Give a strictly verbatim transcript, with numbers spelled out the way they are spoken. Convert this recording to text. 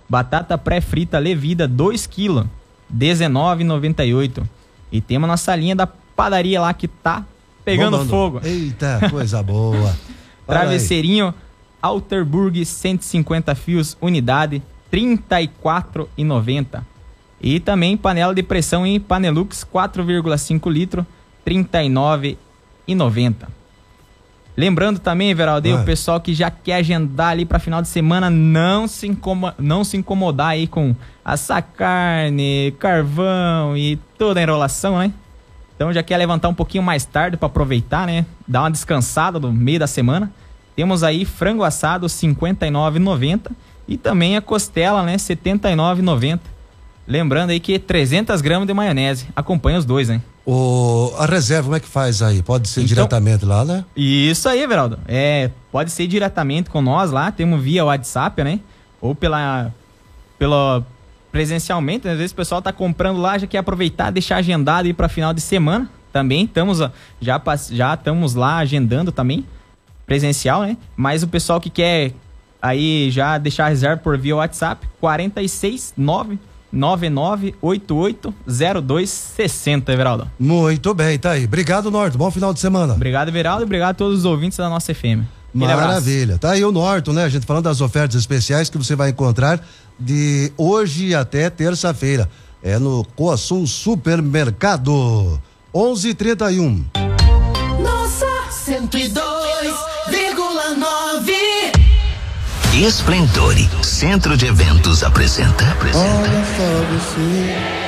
Batata pré-frita Levida, dois quilos, dezenove reais e noventa e oito centavos. E temos nossa linha da padaria lá que tá pegando Bombando. fogo. Eita, coisa boa. Travesseirinho Alterburg, cento e cinquenta fios, unidade, trinta e quatro reais e noventa centavos. E também panela de pressão em Panelux, quatro vírgula cinco litros, trinta e nove reais e noventa centavos. Lembrando também, Everaldo, ah. o pessoal que já quer agendar ali para final de semana, não se, incomo- não se incomodar aí com assar carne, carvão e toda a enrolação, né? Então já quer levantar um pouquinho mais tarde para aproveitar, né? Dar uma descansada no meio da semana. Temos aí frango assado, cinquenta e nove reais e noventa centavos. E também a costela, né? setenta e nove reais e noventa centavos. Lembrando aí que trezentas gramas de maionese. Acompanha os dois, né? O, a reserva, como é que faz aí? Pode ser então, diretamente lá, né? Isso aí, Everaldo. É, pode ser diretamente com nós lá. Temos via WhatsApp, né? Ou pela, pela presencialmente. Às vezes o pessoal tá comprando lá, já quer aproveitar, deixar agendado aí para final de semana. Também estamos já já estamos lá agendando também presencial, né? Mas o pessoal que quer aí já deixar a reserva por via WhatsApp, quarenta e seis nove nove nove oito oito zero dois seis zero, Everaldo. Muito bem, tá aí. Obrigado, Norton. Bom final de semana. Obrigado, Everaldo, e obrigado a todos os ouvintes da nossa F M. Maravilha. Tá aí o Norton, né? A gente falando das ofertas especiais que você vai encontrar de hoje até terça-feira. É no Coasul Supermercado. onze e trinta e um. Nossa, cento e dois vírgula nove. Esplendore, Centro de Eventos apresenta. apresenta. Olha só você.